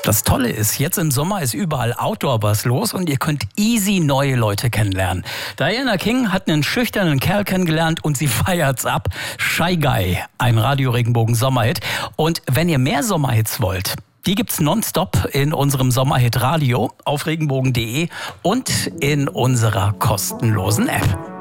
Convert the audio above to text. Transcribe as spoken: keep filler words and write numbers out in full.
Das Tolle ist, jetzt im Sommer ist überall Outdoor was los und ihr könnt easy neue Leute kennenlernen. Diana King hat einen schüchternen Kerl kennengelernt und sie feiert's ab. Shy Guy, ein Radio Regenbogen Sommerhit. Und wenn ihr mehr Sommerhits wollt, die gibt's nonstop in unserem Sommerhit Radio auf regenbogen punkt de und in unserer kostenlosen App.